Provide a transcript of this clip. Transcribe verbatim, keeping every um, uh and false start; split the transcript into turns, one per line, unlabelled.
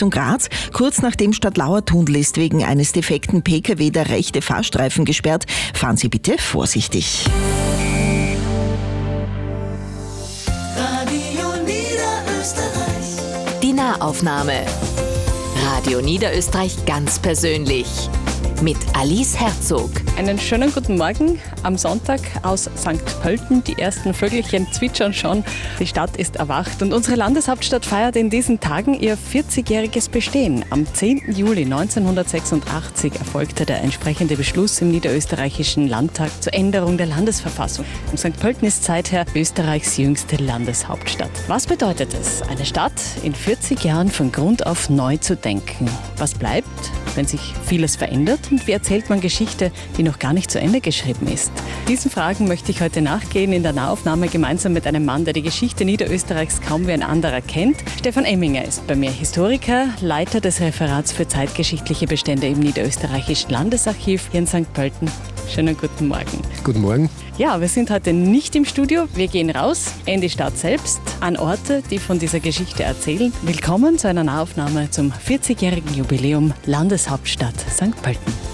Richtung Graz. Kurz nachdem Stadtlauer-Tunnel ist wegen eines defekten P K W der rechte Fahrstreifen gesperrt. Fahren Sie bitte vorsichtig.
Radio Niederösterreich.
Die Nahaufnahme. Radio Niederösterreich ganz persönlich. Mit Alice Herzog.
Einen schönen guten Morgen am Sonntag aus Sankt Pölten. Die ersten Vögelchen zwitschern schon. Die Stadt ist erwacht und unsere Landeshauptstadt feiert in diesen Tagen ihr vierzigjähriges Bestehen. Am zehnten Juli neunzehnhundertsechsundachtzig erfolgte der entsprechende Beschluss im Niederösterreichischen Landtag zur Änderung der Landesverfassung. Und Sankt Pölten ist seither Österreichs jüngste Landeshauptstadt. Was bedeutet es, eine Stadt in vierzig Jahren von Grund auf neu zu denken? Was bleibt, wenn sich vieles verändert? Und wie erzählt man Geschichte, die noch gar nicht zu Ende geschrieben ist? Diesen Fragen möchte ich heute nachgehen in der Nahaufnahme gemeinsam mit einem Mann, der die Geschichte Niederösterreichs kaum wie ein anderer kennt. Stefan Emminger ist bei mir Historiker, Leiter des Referats für zeitgeschichtliche Bestände im Niederösterreichischen Landesarchiv hier in Sankt Pölten. Schönen guten Morgen.
Guten Morgen.
Ja, wir sind heute nicht im Studio. Wir gehen raus in die Stadt selbst, an Orte, die von dieser Geschichte erzählen. Willkommen zu einer Nahaufnahme zum vierzigjährigen Jubiläum Landeshauptstadt Sankt Pölten.